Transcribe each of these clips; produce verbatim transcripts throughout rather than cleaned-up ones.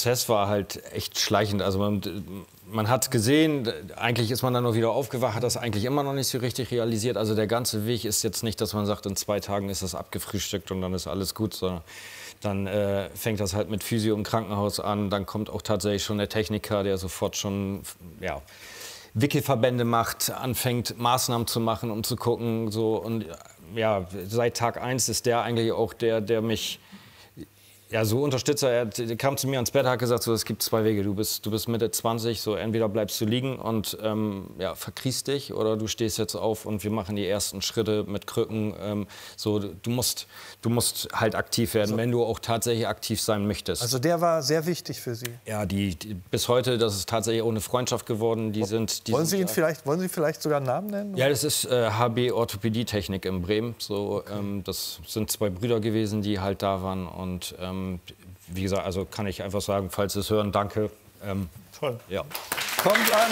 Prozess war halt echt schleichend. Also man, man hat gesehen, eigentlich ist man dann noch wieder aufgewacht, hat das eigentlich immer noch nicht so richtig realisiert. Also der ganze Weg ist jetzt nicht, dass man sagt, in zwei Tagen ist das abgefrühstückt und dann ist alles gut, sondern dann äh, fängt das halt mit Physio im Krankenhaus an. Dann kommt auch tatsächlich schon der Techniker, der sofort schon, ja, Wickelverbände macht, anfängt Maßnahmen zu machen, um zu gucken. So. Und ja, seit Tag eins ist der eigentlich auch der, der mich ja, so unterstützt. Er kam zu mir ans Bett, hat gesagt, so, es gibt zwei Wege. Du bist, du bist Mitte zwanzig, so entweder bleibst du liegen und ähm, ja, verkriechst dich oder du stehst jetzt auf und wir machen die ersten Schritte mit Krücken. Ähm, so, du musst, du musst halt aktiv werden, also, wenn du auch tatsächlich aktiv sein möchtest. Also der war sehr wichtig für Sie? Ja, die, die bis heute, das ist tatsächlich auch eine Freundschaft geworden. Die sind, die wollen, sind, Sie ihn vielleicht, wollen Sie vielleicht sogar einen Namen nennen? Ja, das ist äh, H B Orthopädietechnik in Bremen. So, okay. ähm, das sind zwei Brüder gewesen, die halt da waren und ähm, wie gesagt, also kann ich einfach sagen, falls Sie es hören, danke. Ähm, Toll. Ja. Kommt an.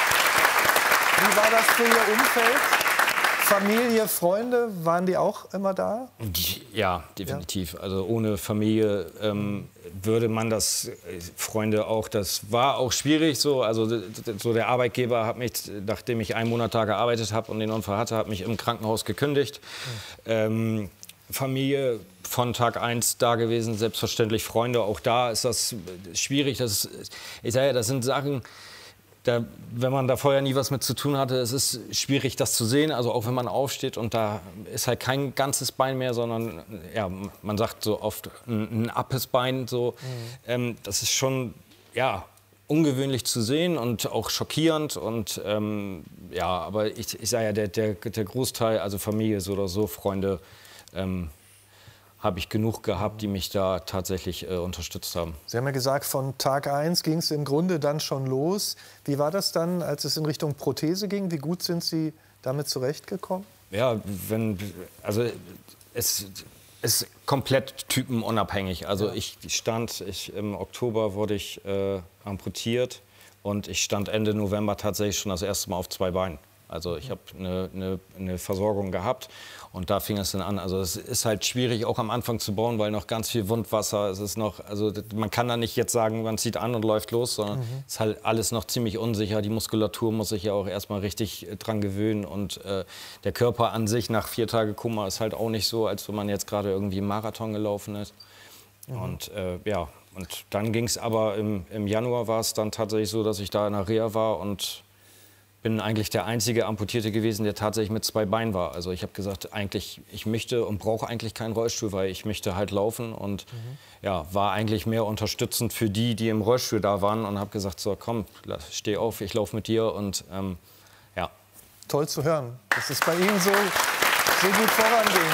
Wie war das für Ihr Umfeld? Familie, Freunde, waren die auch immer da? Ja, definitiv. Ja. Also ohne Familie ähm, würde man das, äh, Freunde auch, das war auch schwierig so. Also so der Arbeitgeber hat mich, nachdem ich einen Monat da gearbeitet habe und den Unfall hatte, hat mich im Krankenhaus gekündigt. Mhm. Ähm, Familie von Tag eins da gewesen, selbstverständlich Freunde. Auch da ist das schwierig. Das, ich sage ja, das sind Sachen, da, wenn man da vorher nie was mit zu tun hatte, es ist schwierig, das zu sehen. Also auch wenn man aufsteht und da ist halt kein ganzes Bein mehr, sondern ja, man sagt so oft ein, ein abes Bein. So. Mhm. Ähm, das ist schon ja, ungewöhnlich zu sehen und auch schockierend. Und ähm, ja, aber ich, ich sage ja, der, der, der Großteil, also Familie so oder so, Freunde, Ähm, habe ich genug gehabt, die mich da tatsächlich äh, unterstützt haben. Sie haben ja gesagt, von Tag eins ging es im Grunde dann schon los. Wie war das dann, als es in Richtung Prothese ging? Wie gut sind Sie damit zurechtgekommen? Ja, wenn, also es ist komplett typenunabhängig. Also ja. ich stand, ich, im Oktober wurde ich äh, amputiert und ich stand Ende November tatsächlich schon das erste Mal auf zwei Beinen. Also ich habe eine, eine, eine Versorgung gehabt und da fing es dann an. Also es ist halt schwierig auch am Anfang zu bauen, weil noch ganz viel Wundwasser, es ist noch, also man kann da nicht jetzt sagen, man zieht an und läuft los, sondern mhm. es ist halt alles noch ziemlich unsicher. Die Muskulatur muss sich ja auch erstmal richtig dran gewöhnen und äh, der Körper an sich nach vier Tagen Koma ist halt auch nicht so, als wenn man jetzt gerade irgendwie einen Marathon gelaufen ist. Mhm. Und äh, ja, und dann ging es aber im, im Januar war es dann tatsächlich so, dass ich da in der Reha war und bin eigentlich der einzige Amputierte gewesen, der tatsächlich mit zwei Beinen war. Also ich habe gesagt, eigentlich, ich möchte und brauche eigentlich keinen Rollstuhl, weil ich möchte halt laufen. Und mhm. ja, war eigentlich mehr unterstützend für die, die im Rollstuhl da waren. Und habe gesagt, so komm, steh auf, ich laufe mit dir. Und ähm, ja. Toll zu hören, dass es bei Ihnen so, so gut voranging.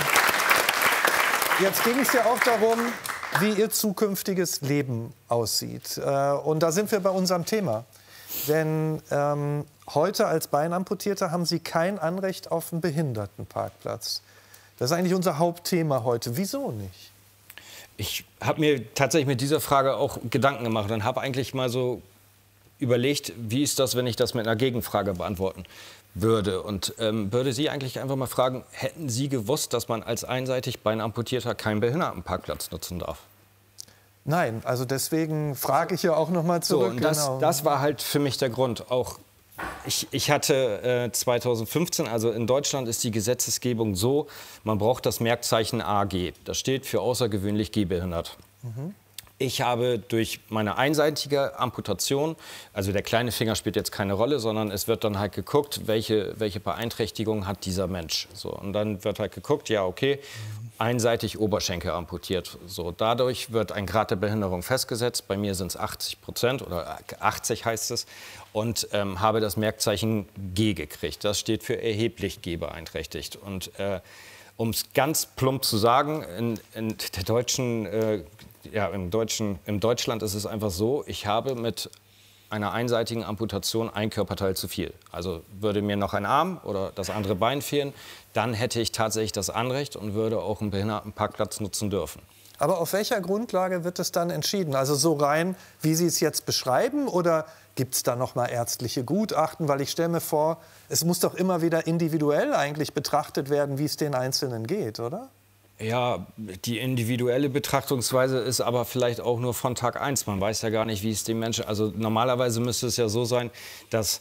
Jetzt ging es ja auch darum, wie Ihr zukünftiges Leben aussieht. Und da sind wir bei unserem Thema. Denn ähm, heute als Beinamputierter haben Sie kein Anrecht auf einen Behindertenparkplatz. Das ist eigentlich unser Hauptthema heute. Wieso nicht? Ich habe mir tatsächlich mit dieser Frage auch Gedanken gemacht und habe eigentlich mal so überlegt, wie ist das, wenn ich das mit einer Gegenfrage beantworten würde. Und ähm, würde Sie eigentlich einfach mal fragen, hätten Sie gewusst, dass man als einseitig Beinamputierter keinen Behindertenparkplatz nutzen darf? Nein, also deswegen frage ich ja auch noch mal zurück. So, und das, genau. das war halt für mich der Grund. Auch ich, ich hatte äh, zweitausendfünfzehn, also in Deutschland ist die Gesetzesgebung so, man braucht das Merkzeichen A G. Das steht für außergewöhnlich gehbehindert. Mhm. Ich habe durch meine einseitige Amputation, also der kleine Finger spielt jetzt keine Rolle, sondern es wird dann halt geguckt, welche, welche Beeinträchtigung hat dieser Mensch. So, und dann wird halt geguckt, ja okay, einseitig Oberschenkel amputiert. So, dadurch wird ein Grad der Behinderung festgesetzt. Bei mir sind es achtzig Prozent oder achtzig heißt es. Und ähm, habe das Merkzeichen G gekriegt. Das steht für erheblich gehbeeinträchtigt. Und äh, um es ganz plump zu sagen, in, in der deutschen, äh, ja, im deutschen, im Deutschland ist es einfach so, ich habe mit einer einseitigen Amputation ein Körperteil zu viel. Also würde mir noch ein Arm oder das andere Bein fehlen, dann hätte ich tatsächlich das Anrecht und würde auch einen Behindertenparkplatz nutzen dürfen. Aber auf welcher Grundlage wird es dann entschieden? Also so rein, wie Sie es jetzt beschreiben, oder gibt es da noch mal ärztliche Gutachten? Weil ich stelle mir vor, es muss doch immer wieder individuell eigentlich betrachtet werden, wie es den Einzelnen geht, oder? Ja, die individuelle Betrachtungsweise ist aber vielleicht auch nur von Tag eins. Man weiß ja gar nicht, wie es dem Menschen... Also normalerweise müsste es ja so sein, dass...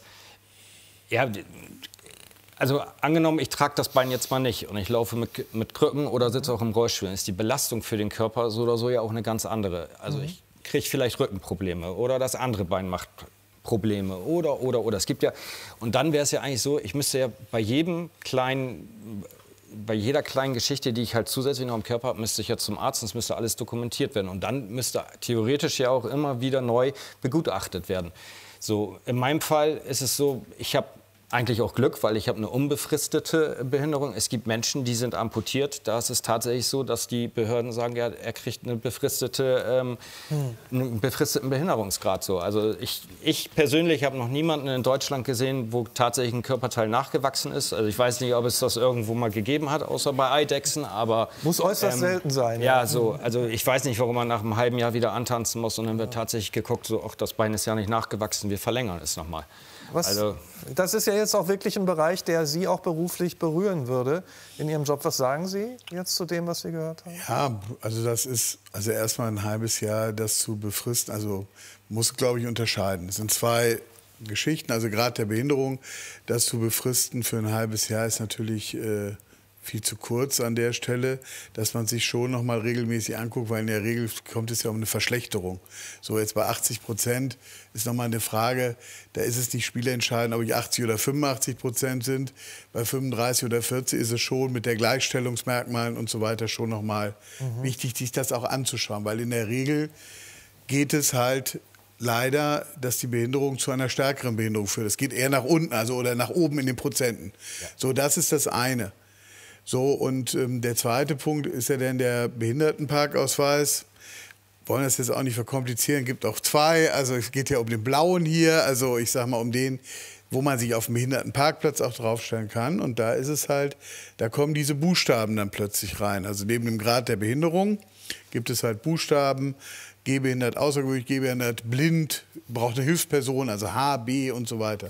Ja, also angenommen, ich trage das Bein jetzt mal nicht und ich laufe mit, mit Krücken oder sitze auch im Rollstuhl, ist die Belastung für den Körper so oder so ja auch eine ganz andere. Also ich kriege vielleicht Rückenprobleme oder das andere Bein macht Probleme oder, oder, oder. Es gibt ja... Und dann wäre es ja eigentlich so, ich müsste ja bei jedem kleinen... Bei jeder kleinen Geschichte, die ich halt zusätzlich noch im Körper habe, müsste ich ja zum Arzt, und es müsste alles dokumentiert werden. Und dann müsste theoretisch ja auch immer wieder neu begutachtet werden. So, in meinem Fall ist es so, ich habe eigentlich auch Glück, weil ich habe eine unbefristete Behinderung. Es gibt Menschen, die sind amputiert. Da ist es tatsächlich so, dass die Behörden sagen, ja, er kriegt eine befristete, ähm, hm. einen befristeten Behinderungsgrad. So. Also ich, ich persönlich habe noch niemanden in Deutschland gesehen, wo tatsächlich ein Körperteil nachgewachsen ist. Also ich weiß nicht, ob es das irgendwo mal gegeben hat, außer bei Eidechsen. Aber muss äußerst ähm, selten sein. Ja, ja, so. Also ich weiß nicht, warum man nach einem halben Jahr wieder antanzen muss. Und dann wird tatsächlich geguckt, so, ach, das Bein ist ja nicht nachgewachsen, wir verlängern es noch mal. Was, also, das ist ja jetzt auch wirklich ein Bereich, der Sie auch beruflich berühren würde in Ihrem Job. Was sagen Sie jetzt zu dem, was Sie gehört haben? Ja, also das ist also erstmal ein halbes Jahr, das zu befristen. Also muss, glaube ich, unterscheiden. Es sind zwei Geschichten. Also gerade der Behinderung, das zu befristen für ein halbes Jahr ist natürlich äh, viel zu kurz an der Stelle, dass man sich schon noch mal regelmäßig anguckt, weil in der Regel kommt es ja um eine Verschlechterung. So jetzt bei achtzig Prozent ist noch mal eine Frage, da ist es nicht spielentscheidend, ob ich achtzig oder fünfundachtzig Prozent sind. Bei fünfunddreißig oder vierzig ist es schon mit der Gleichstellungsmerkmalen und so weiter schon noch mal mhm. wichtig, sich das auch anzuschauen, weil in der Regel geht es halt leider, dass die Behinderung zu einer stärkeren Behinderung führt. Es geht eher nach unten, also oder nach oben in den Prozenten. Ja. So, das ist das eine. So, und ähm, der zweite Punkt ist ja dann der Behindertenparkausweis. Wollen das jetzt auch nicht verkomplizieren, gibt auch zwei. Also es geht ja um den blauen hier, also ich sag mal um den, wo man sich auf dem Behindertenparkplatz auch draufstellen kann. Und da ist es halt, da kommen diese Buchstaben dann plötzlich rein. Also neben dem Grad der Behinderung gibt es halt Buchstaben, gehbehindert, außergewöhnlich gehbehindert, blind, braucht eine Hilfsperson, also H, B und so weiter.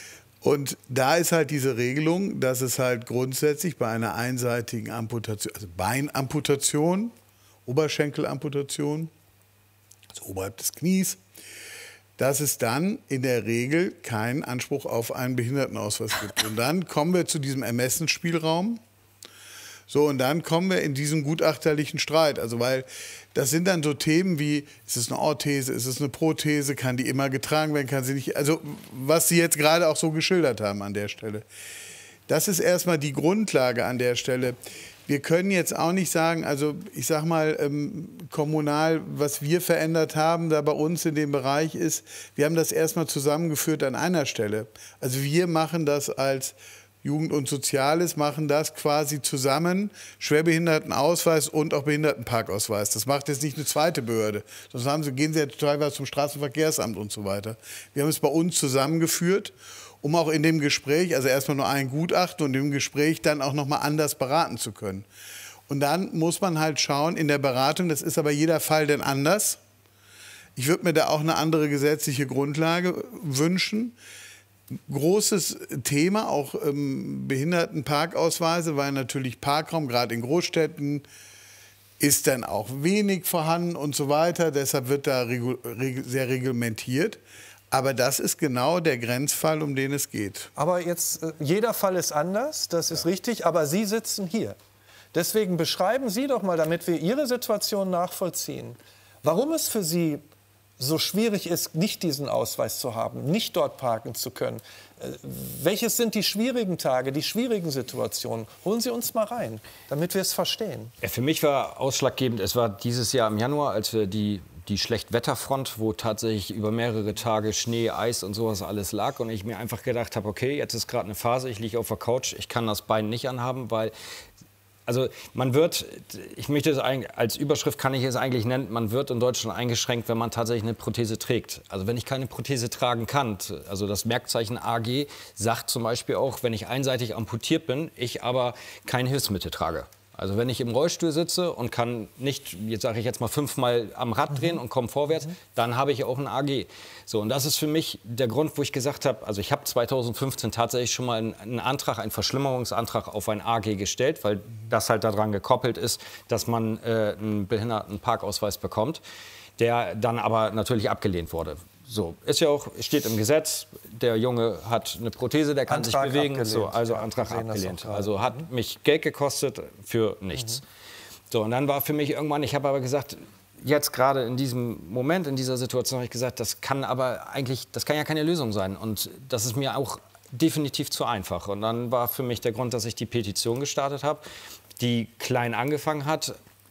Und da ist halt diese Regelung, dass es halt grundsätzlich bei einer einseitigen Amputation, also Beinamputation, Oberschenkelamputation, also oberhalb des Knies, dass es dann in der Regel keinen Anspruch auf einen Behindertenausweis gibt. Und dann kommen wir zu diesem Ermessensspielraum. So, und dann kommen wir in diesen gutachterlichen Streit. Also, weil das sind dann so Themen wie, ist es eine Orthese, ist es eine Prothese, kann die immer getragen werden, kann sie nicht, also was Sie jetzt gerade auch so geschildert haben an der Stelle. Das ist erstmal die Grundlage an der Stelle. Wir können jetzt auch nicht sagen, also ich sag mal, ähm, kommunal, was wir verändert haben da bei uns in dem Bereich ist, wir haben das erstmal zusammengeführt an einer Stelle. Also wir machen das als Jugend und Soziales machen das quasi zusammen, Schwerbehindertenausweis und auch Behindertenparkausweis. Das macht jetzt nicht eine zweite Behörde, sonst haben sie, gehen sie ja teilweise zum Straßenverkehrsamt und so weiter. Wir haben es bei uns zusammengeführt, um auch in dem Gespräch, also erstmal nur ein Gutachten und im Gespräch dann auch noch mal anders beraten zu können. Und dann muss man halt schauen, in der Beratung, das ist aber jeder Fall denn anders. Ich würde mir da auch eine andere gesetzliche Grundlage wünschen. Großes Thema, auch ähm, Behindertenparkausweise, weil natürlich Parkraum, gerade in Großstädten, ist dann auch wenig vorhanden und so weiter. Deshalb wird da regu reg sehr reglementiert. Aber das ist genau der Grenzfall, um den es geht. Aber jetzt, äh, jeder Fall ist anders, das ist ja richtig, aber Sie sitzen hier. Deswegen beschreiben Sie doch mal, damit wir Ihre Situation nachvollziehen, warum es für Sie so schwierig ist, nicht diesen Ausweis zu haben, nicht dort parken zu können. Äh, welches sind die schwierigen Tage, die schwierigen Situationen? Holen Sie uns mal rein, damit wir es verstehen. Ja, für mich war ausschlaggebend, es war dieses Jahr im Januar, als wir die, die Schlechtwetterfront, wo tatsächlich über mehrere Tage Schnee, Eis und sowas alles lag. Und ich mir einfach gedacht habe, okay, jetzt ist gerade eine Phase, ich liege auf der Couch, ich kann das Bein nicht anhaben, weil... Also man wird, ich möchte es eigentlich, als Überschrift kann ich es eigentlich nennen, man wird in Deutschland eingeschränkt, wenn man tatsächlich eine Prothese trägt. Also wenn ich keine Prothese tragen kann, also das Merkzeichen A G sagt zum Beispiel auch, wenn ich einseitig amputiert bin, ich aber kein Hilfsmittel trage. Also wenn ich im Rollstuhl sitze und kann nicht, jetzt sage ich jetzt mal fünfmal am Rad drehen und komme vorwärts, dann habe ich auch ein A G. So, und das ist für mich der Grund, wo ich gesagt habe, also ich habe zweitausendfünfzehn tatsächlich schon mal einen, einen Antrag, einen Verschlimmerungsantrag auf ein A G gestellt, weil das halt daran gekoppelt ist, dass man äh, einen Behindertenparkausweis bekommt, der dann aber natürlich abgelehnt wurde. So, ist ja auch, steht im Gesetz, der Junge hat eine Prothese, der kann Antrag sich bewegen, abgelehnt. so, also Ja, Antrag wir sehen das abgelehnt. auch Also hat mich Geld gekostet für nichts. Mhm. So, und dann war für mich irgendwann, ich habe aber gesagt, jetzt gerade in diesem Moment, in dieser Situation, habe ich gesagt, das kann aber eigentlich, das kann ja keine Lösung sein. Und das ist mir auch definitiv zu einfach. Und dann war für mich der Grund, dass ich die Petition gestartet habe, die klein angefangen hat.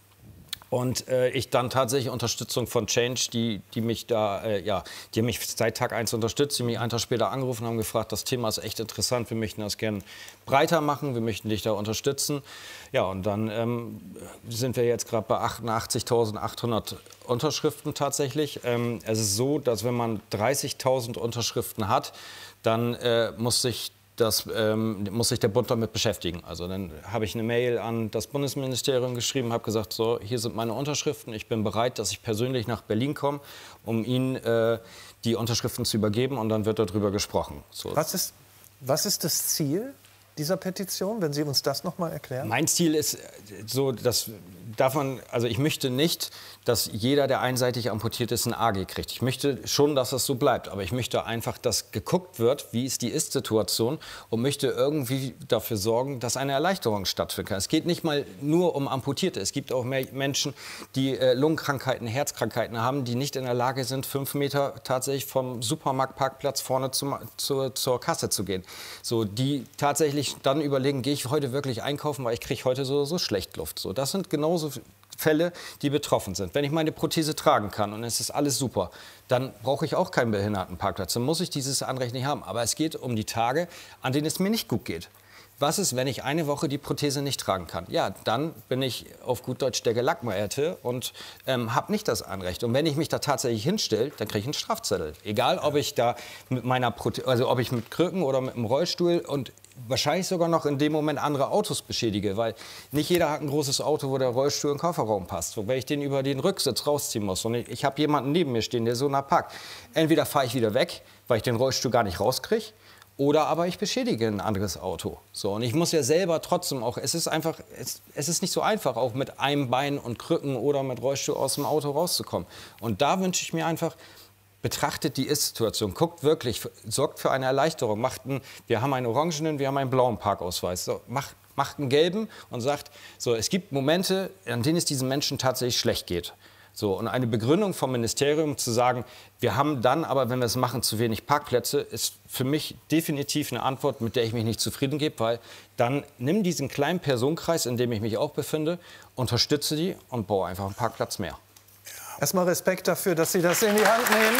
Und äh, ich dann tatsächlich Unterstützung von Change, die, die mich da, äh, ja, die mich seit Tag eins unterstützt, die mich einen Tag später angerufen haben, gefragt, das Thema ist echt interessant, wir möchten das gerne breiter machen, wir möchten dich da unterstützen. Ja, und dann ähm, sind wir jetzt gerade bei achtundachtzigtausendachthundert Unterschriften tatsächlich. Ähm, es ist so, dass wenn man dreißigtausend Unterschriften hat, dann äh, muss sich Das ähm, muss sich der Bund damit beschäftigen. Also dann habe ich eine Mail an das Bundesministerium geschrieben, habe gesagt, so, hier sind meine Unterschriften. Ich bin bereit, dass ich persönlich nach Berlin komme, um Ihnen äh, die Unterschriften zu übergeben. Und dann wird darüber gesprochen. So. Was ist, was ist das Ziel dieser Petition, wenn Sie uns das noch mal erklären? Mein Ziel ist so, dass darf man, also ich möchte nicht, dass jeder, der einseitig amputiert ist, ein A G kriegt. Ich möchte schon, dass das so bleibt, aber ich möchte einfach, dass geguckt wird, wie ist die Ist-Situation und möchte irgendwie dafür sorgen, dass eine Erleichterung stattfinden kann. Es geht nicht mal nur um Amputierte. Es gibt auch mehr Menschen, die äh, Lungenkrankheiten, Herzkrankheiten haben, die nicht in der Lage sind, fünf Meter tatsächlich vom Supermarktparkplatz vorne zum, zur, zur Kasse zu gehen. So, die tatsächlich dann überlegen, gehe ich heute wirklich einkaufen, weil ich kriege heute so, so schlecht Luft. So, das sind genauso Fälle, die betroffen sind. Wenn ich meine Prothese tragen kann und es ist alles super, dann brauche ich auch keinen Behindertenparkplatz. Dann muss ich dieses Anrecht nicht haben. Aber es geht um die Tage, an denen es mir nicht gut geht. Was ist, wenn ich eine Woche die Prothese nicht tragen kann? Ja, dann bin ich auf gut Deutsch der Gelackmeierte und ähm, habe nicht das Anrecht. Und wenn ich mich da tatsächlich hinstelle, dann kriege ich einen Strafzettel. Egal, ob ich da mit meiner Prothese, also ob ich mit Krücken oder mit dem Rollstuhl und wahrscheinlich sogar noch in dem Moment andere Autos beschädige, weil nicht jeder hat ein großes Auto, wo der Rollstuhl in den Kofferraum passt. So, wenn ich den über den Rücksitz rausziehen muss und ich, ich habe jemanden neben mir stehen, der so nah parkt, entweder fahre ich wieder weg, weil ich den Rollstuhl gar nicht rauskriege, oder aber ich beschädige ein anderes Auto. So, und ich muss ja selber trotzdem auch, es ist einfach, es, es ist nicht so einfach, auch mit einem Bein und Krücken oder mit Rollstuhl aus dem Auto rauszukommen. Und da wünsche ich mir einfach, betrachtet die Ist-Situation, guckt wirklich, sorgt für eine Erleichterung. Macht einen, wir haben einen orangenen, wir haben einen blauen Parkausweis. So, macht, macht einen gelben und sagt, so, es gibt Momente, an denen es diesen Menschen tatsächlich schlecht geht. So, und eine Begründung vom Ministerium zu sagen, wir haben dann aber, wenn wir es machen, zu wenig Parkplätze, ist für mich definitiv eine Antwort, mit der ich mich nicht zufrieden gebe, weil dann nimm diesen kleinen Personenkreis, in dem ich mich auch befinde, unterstütze die und baue einfach einen Parkplatz mehr. Erstmal Respekt dafür, dass Sie das in die Hand nehmen.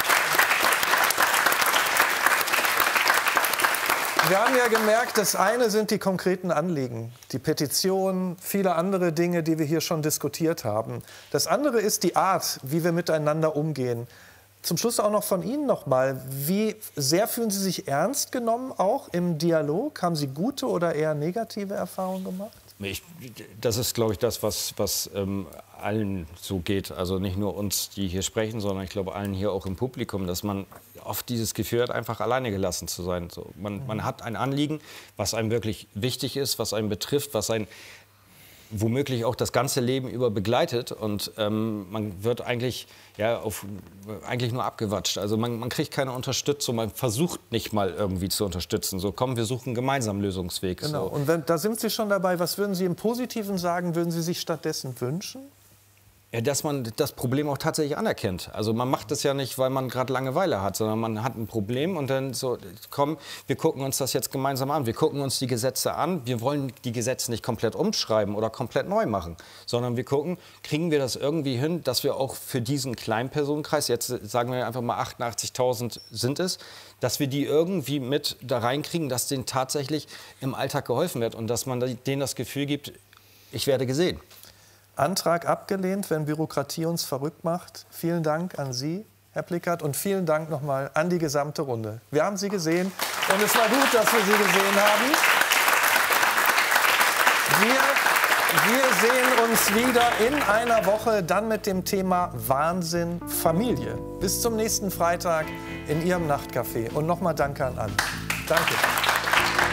Wir haben ja gemerkt, das eine sind die konkreten Anliegen, die Petition, viele andere Dinge, die wir hier schon diskutiert haben. Das andere ist die Art, wie wir miteinander umgehen. Zum Schluss auch noch von Ihnen noch mal. Wie sehr fühlen Sie sich ernst genommen, auch im Dialog? Haben Sie gute oder eher negative Erfahrungen gemacht? Ich, das ist, glaube ich, das, was, was ähm, allen so geht. Also nicht nur uns, die hier sprechen, sondern ich glaube allen hier auch im Publikum, dass man oft dieses Gefühl hat, einfach alleine gelassen zu sein. So, man, man hat ein Anliegen, was einem wirklich wichtig ist, was einen betrifft, was einen womöglich auch das ganze Leben über begleitet. Und ähm, man wird eigentlich, ja, auf, eigentlich nur abgewatscht. Also man, man kriegt keine Unterstützung, man versucht nicht mal irgendwie zu unterstützen. So, komm, wir suchen gemeinsam Lösungsweg. Genau. So. Und wenn, da sind Sie schon dabei. Was würden Sie im Positiven sagen, würden Sie sich stattdessen wünschen? Ja, dass man das Problem auch tatsächlich anerkennt. Also man macht das ja nicht, weil man gerade Langeweile hat, sondern man hat ein Problem und dann so, komm, wir gucken uns das jetzt gemeinsam an. Wir gucken uns die Gesetze an. Wir wollen die Gesetze nicht komplett umschreiben oder komplett neu machen, sondern wir gucken, kriegen wir das irgendwie hin, dass wir auch für diesen kleinen Personenkreis, jetzt sagen wir einfach mal achtundachtzigtausend sind es, dass wir die irgendwie mit da reinkriegen, dass denen tatsächlich im Alltag geholfen wird und dass man denen das Gefühl gibt, ich werde gesehen. Antrag abgelehnt, wenn Bürokratie uns verrückt macht. Vielen Dank an Sie, Herr Plickert, und vielen Dank nochmal an die gesamte Runde. Wir haben Sie gesehen und es war gut, dass wir Sie gesehen haben. Wir sehen uns wieder in einer Woche, dann mit dem Thema Wahnsinn Familie. Bis zum nächsten Freitag in Ihrem Nachtcafé. Und nochmal danke an alle. Danke.